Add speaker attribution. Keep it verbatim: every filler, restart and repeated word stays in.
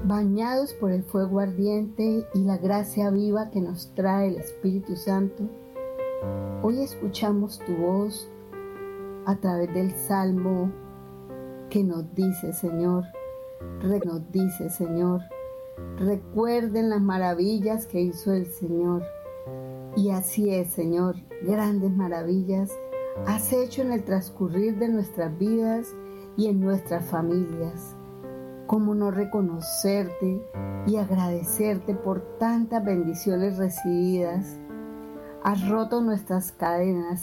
Speaker 1: Bañados por el fuego ardiente y la gracia viva que nos trae el Espíritu Santo, hoy escuchamos tu voz a través del Salmo que nos dice, Señor, nos dice, Señor, recuerden las maravillas que hizo el Señor. Y así es, Señor, grandes maravillas has hecho en el transcurrir de nuestras vidas y en nuestras familias. ¿Cómo no reconocerte y agradecerte por tantas bendiciones recibidas? Has roto nuestras cadenas,